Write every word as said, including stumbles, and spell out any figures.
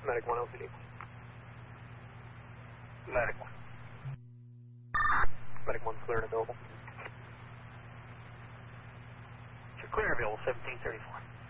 Medic one L C D. Medic one. Medic one's clear and available. You're clear available, seventeen thirty-four.